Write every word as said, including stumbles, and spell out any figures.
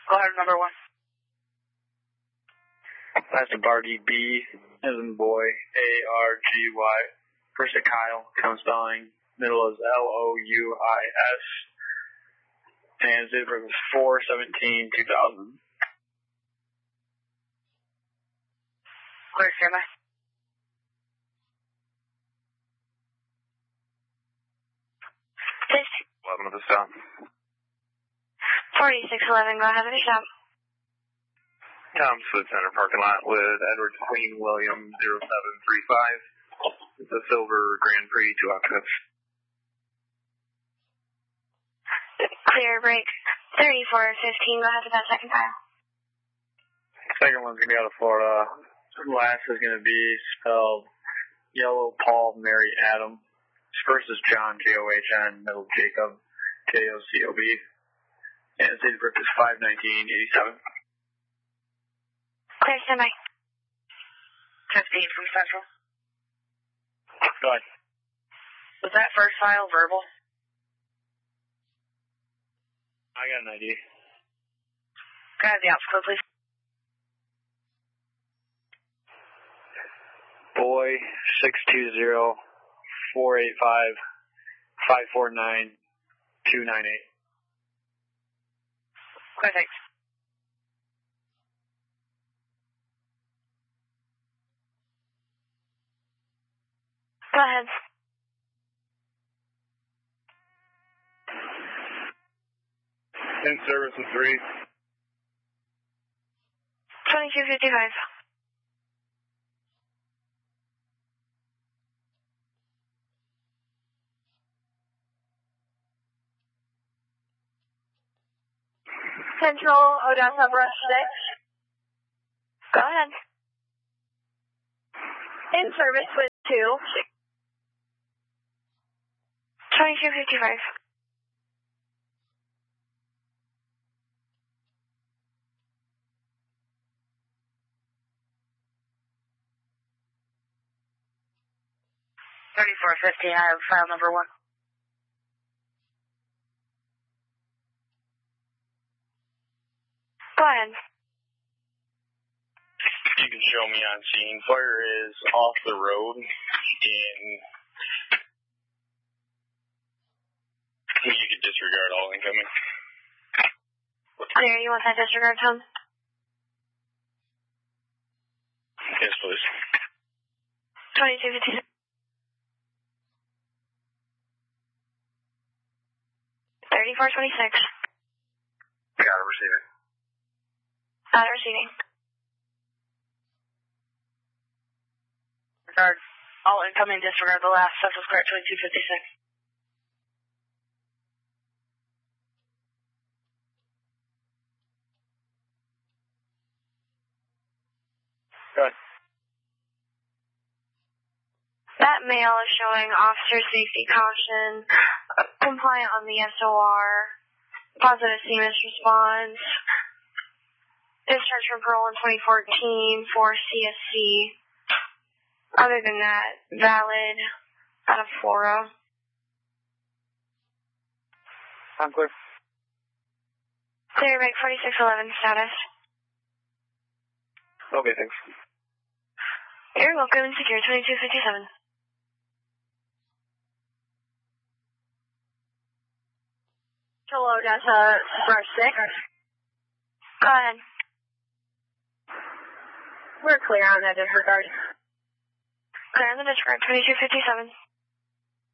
Go ahead, number one. That's a Barty B, as in boy, A R G Y. First a Kyle, count spelling. Middle is L O U I S. And zip was four seventeen two thousand. Clear, standby. eleven at the stop. forty-six eleven, go ahead with your stop. Tom Food Center parking lot with Edward Queen William zero seven three five. It's a silver Grand Prix, two occupants. Clear, break. thirty-four fifteen, go ahead with that second file. Second one's going to be out of Florida. Last is going to be spelled Yellow Paul Mary Adam. First is John, J O H N, middle Jacob, J O C O B. And the date of birth is five nineteen eighty-seven. Clear, standby. fifteen from Central. Go ahead. Was that first file verbal? I got an I D. Can I have the ops code, please? Boy, six two zero, four eight five, five four nine, two nine eight. Clear, thanks. Go ahead. In service with three. twenty-two fifty-five. Central, Odessa, Brush six. Go ahead. In service with two. twenty-two fifty-five. thirty-four fifty, I have file number one. Go ahead. You can show me on scene. Fire is off the road in... You can disregard all incoming. Clear, you want that disregard, Tom? Yes, please. twenty-two fifty-six. thirty-four twenty-six. Got it, receiving. Got it, receiving. Disregard. All incoming, disregard the last. Central's correct, twenty-two fifty-six. Good. That male is showing officer safety caution, uh, compliant on the S O R, positive C M S response, discharge from parole in twenty fourteen for C S C. Other than that, valid out of Flora. I'm clear. Clear, break forty-six eleven status. Okay, thanks. You're welcome, secure twenty-two fifty-seven. Hello, Odessa, Brush six. Go ahead. We're clear on that disregard. Clear on the disregard, twenty-two fifty-seven.